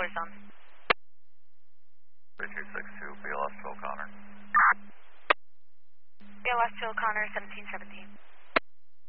Tower Zone. 3262, BLS to O'Connor. BLS to O'Connor, 1717.